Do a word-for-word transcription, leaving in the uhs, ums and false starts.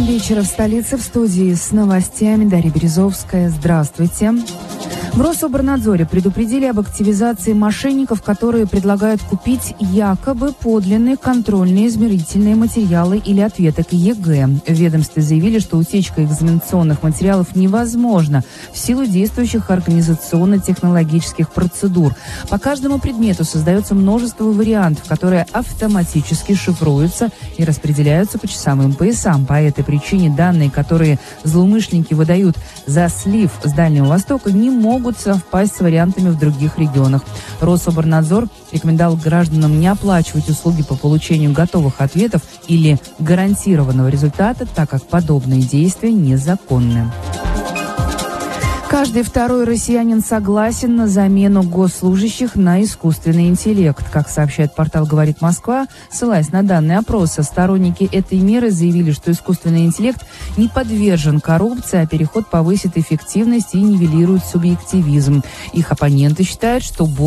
восемь вечера в столице. В студии с новостями Дарья Березовская. Здравствуйте. В Рособорнадзоре предупредили об активизации мошенников, которые предлагают купить якобы подлинные контрольные измерительные материалы или ответы к ЕГЭ. В ведомстве заявили, что утечка экзаменационных материалов невозможна в силу действующих организационно-технологических процедур. По каждому предмету создается множество вариантов, которые автоматически шифруются и распределяются по часовым поясам. По этой причине данные, которые злоумышленники выдают за слив с Дальнего Востока, не могут совпасть с вариантами в других регионах. Рособорнадзор рекомендовал гражданам не оплачивать услуги по получению готовых ответов или гарантированного результата, так как подобные действия незаконны. Каждый второй россиянин согласен на замену госслужащих на искусственный интеллект. Как сообщает портал «Говорит Москва», ссылаясь на данные опроса, сторонники этой меры заявили, что искусственный интеллект не подвержен коррупции, а переход повысит эффективность и нивелирует субъективизм. Их оппоненты считают, что